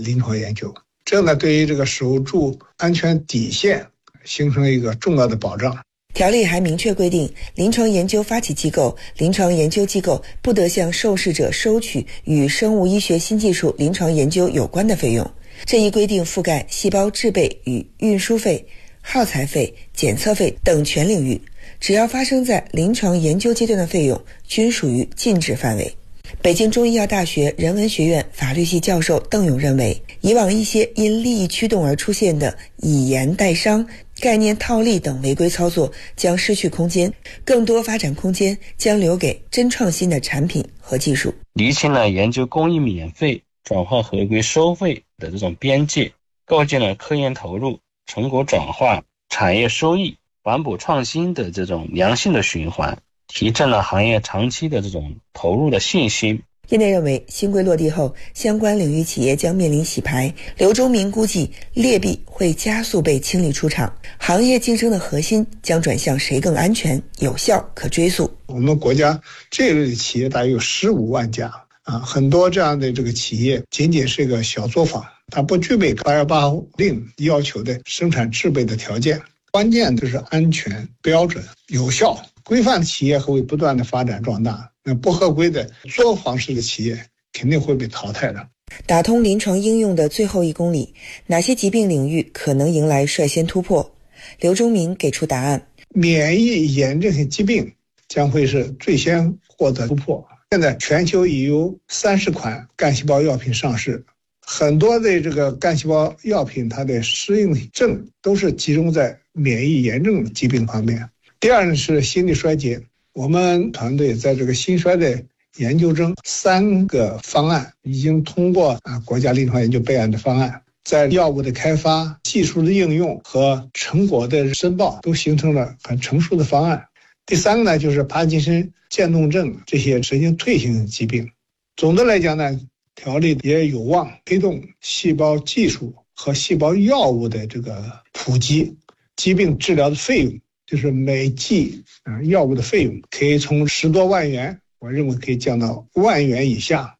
临床研究，这呢对于这个守住安全底线形成一个重要的保障。 条例还明确规定，临床研究发起机构、临床研究机构不得向受试者收取与生物医学新技术临床研究有关的费用。这一规定覆盖细胞制备与运输费、耗材费、检测费等全领域，只要发生在临床研究阶段的费用均属于禁止范围。北京中医药大学人文学院法律系教授邓勇认为，以往一些因利益驱动而出现的以言代商、概念套利等违规操作将失去空间，更多发展空间将留给真创新的产品和技术。 厘清了研究公益免费转化合规收费的这种边界，构建了科研投入、成果转化、产业收益、环保创新的这种良性的循环，提振了行业长期的这种投入的信心。 业内认为，新规落地后，相关领域企业将面临洗牌。刘忠明估计，劣币会加速被清理出场，行业竞争的核心将转向谁更安全、有效、可追溯。 我们国家这类企业大约有15万家很多这样的这个企业仅仅是一个小作坊，它不具备818令要求的生产制备的条件。关键就是安全、标准、有效。规范的企业会不断的发展壮大，那不合规的作坊式的企业肯定会被淘汰的。 打通临床应用的最后1公里，哪些疾病领域可能迎来率先突破？刘忠明给出答案： 免疫炎症性疾病将会是最先获得突破。现在全球已有30款干细胞药品上市，很多的这个干细胞药品它的适应症都是集中在免疫炎症疾病方面。第二呢是心力衰竭，我们团队在这个心衰的研究中3个方案已经通过国家临床研究备案的方案，在药物的开发、技术的应用和成果的申报都形成了很成熟的方案。第3个呢就是帕金森渐冻症这些神经退行疾病。总的来讲呢，条例也有望推动细胞技术和细胞药物的这个普及，疾病治疗的费用就是每剂药物的费用可以从10多万元，我认为可以降到1万元以下。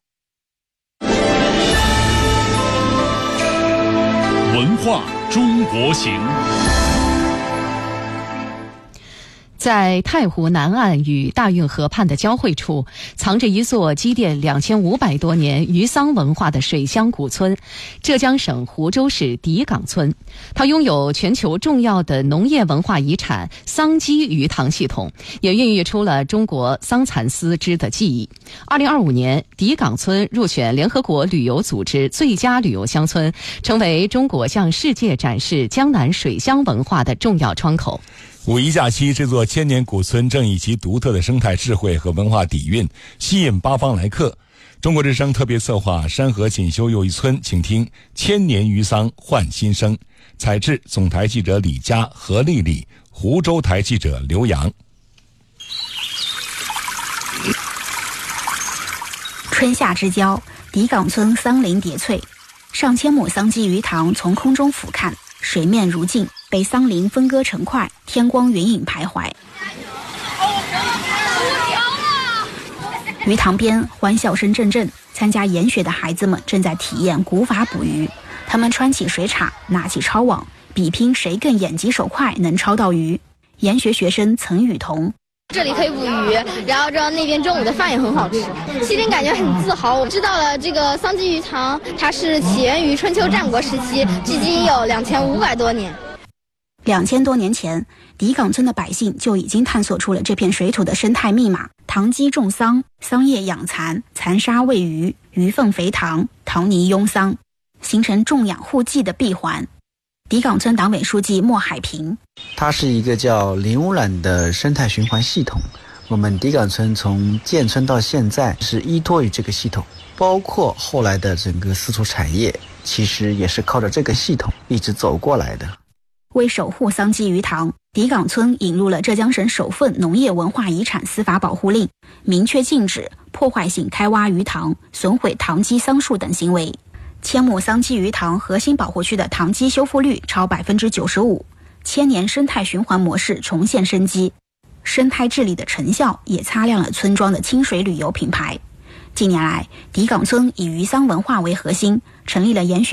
文化中国行。 在太湖南岸与大运河畔的交汇处，藏着一座积淀2500多年鱼桑文化的水乡古村——浙江省湖州市底岗村。它拥有全球重要的农业文化遗产桑基鱼塘系统，也孕育出了中国桑蚕丝织的技艺。2025年，底岗村入选联合国旅游组织最佳旅游乡村，成为中国向世界展示江南水乡文化的重要窗口。 五一假期，这座千年古村正以其独特的生态智慧和文化底蕴吸引八方来客。中国之声特别策划山河锦绣又一村，请听千年鱼桑焕新生。采制总台记者李佳、何丽丽，湖州台记者刘洋。 春夏之交，底岗村桑林叠翠，上千亩桑基鱼塘从空中俯瞰，水面如镜，被桑林分割成块，天光云影徘徊。鱼塘边欢笑声阵阵，参加研学的孩子们正在体验古法捕鱼。他们穿起水叉，拿起抄网，比拼谁更眼疾手快，能抄到鱼。研学学生岑雨桐： 这里可以捕鱼，然后那边中午的饭也很好吃，心里感觉很自豪。我知道了这个桑基鱼塘，它是起源于春秋战国时期，距今有2500多年。 2000多年前，底岗村的百姓就已经探索出了这片水土的生态密码：塘基种桑，桑叶养蚕，蚕沙喂鱼，鱼粪肥塘，塘泥拥桑，形成种养护剂的闭环。底岗村党委书记莫海平： 它是一个叫零污染的生态循环系统。我们底岗村从建村到现在是依托于这个系统，包括后来的整个丝绸产业，其实也是靠着这个系统一直走过来的。 为守护桑基鱼塘，底岗村引入了浙江省首份农业文化遗产司法保护令，明确禁止破坏性开挖鱼塘、损毁塘基桑树等行为。千亩桑基鱼塘核心保护区的塘基修复率超 95%， 千年生态循环模式重现生机。生态治理的成效也擦亮了村庄的清水旅游品牌。近年来，底岗村以鱼桑文化为核心，成立了研学